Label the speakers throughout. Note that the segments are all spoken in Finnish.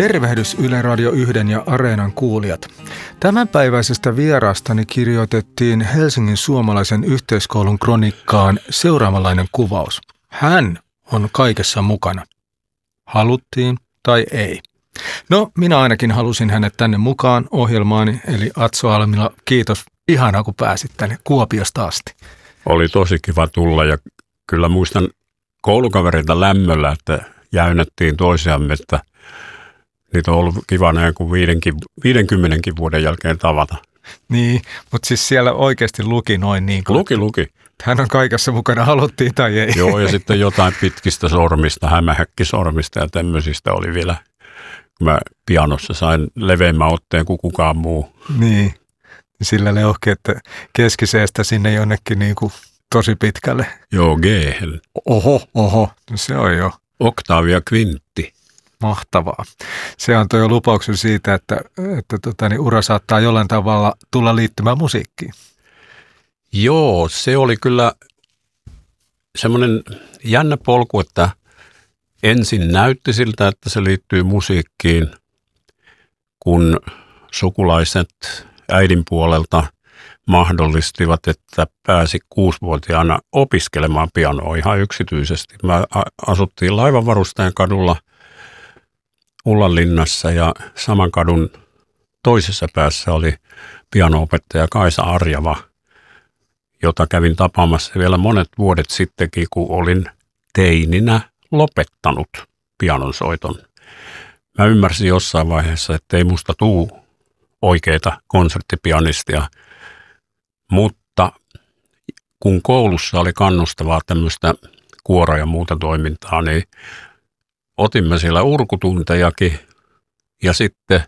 Speaker 1: Tervehdys Yle Radio 1 ja Areenan kuulijat. Tämänpäiväisestä vieraastani kirjoitettiin Helsingin suomalaisen yhteiskoulun kronikkaan seuraavanlainen kuvaus. Hän on kaikessa mukana. Haluttiin tai ei. No, minä ainakin halusin hänet tänne mukaan ohjelmaani, eli Atso Almila, kiitos. Ihanaa, kun pääsit tänne Kuopiosta asti.
Speaker 2: Oli tosi kiva tulla ja kyllä muistan koulukaverilta lämmöllä, että jäynättiin toisiamme, että niitä on ollut kiva näin kuin 50 vuoden jälkeen tavata.
Speaker 1: Niin, mutta siis siellä oikeasti luki noin niin kuin...
Speaker 2: Luki.
Speaker 1: Hän on kaikessa mukana, haluttiin tai ei.
Speaker 2: Joo, ja sitten jotain pitkistä sormista, hämähäkkisormista ja tämmöisistä oli vielä, kun mä pianossa sain leveämmän otteen kuin kukaan muu.
Speaker 1: Niin, sillä leuhki, että keskiseestä sinne jonnekin niin kuin tosi pitkälle.
Speaker 2: Joo, G-hel.
Speaker 1: Oho, se on jo.
Speaker 2: Octavia Quintti.
Speaker 1: Mahtavaa. Se antoi jo lupauksen siitä, että ura saattaa jollain tavalla tulla liittymään musiikkiin.
Speaker 2: Joo, se oli kyllä semmoinen jännä polku, että ensin näytti siltä, että se liittyy musiikkiin, kun sukulaiset äidin puolelta mahdollistivat, että pääsi 6-vuotiaana opiskelemaan pianoa ihan yksityisesti. Mä asuttiin Laivanvarustajan kadulla Ullanlinnassa ja saman kadun toisessa päässä oli piano-opettaja Kaisa Arjava, jota kävin tapaamassa vielä monet vuodet sittenkin, kun olin teininä lopettanut pianonsoiton. Mä ymmärsin jossain vaiheessa, että ei musta tuu oikeita konserttipianistia, mutta kun koulussa oli kannustavaa tämmöistä kuoro- ja muuta toimintaa, niin otimme siellä urkutuntejakin ja sitten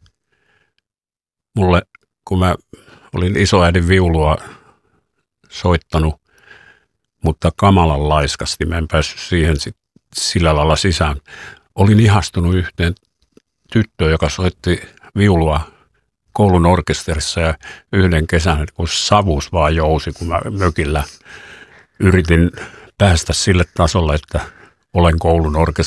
Speaker 2: mulle, kun mä olin isoäidin viulua soittanut, mutta kamalan laiskasti, mä en päässyt siihen sillä lailla sisään. Olin ihastunut yhteen tyttöön, joka soitti viulua koulun orkesterissa ja yhden kesän, kun savus vaan jousi, kun mä mökillä yritin päästä sille tasolle, että olen koulun orkesterissa